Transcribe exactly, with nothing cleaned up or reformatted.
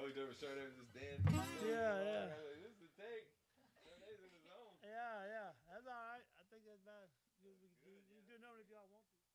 looked over, Sharday was just dead. Yeah, yeah. I was like, this is the take. Sharday's in the zone. Yeah, yeah. That's all right. I think that's about as good as we can do. Good, We yeah. can do another one if y'all want to.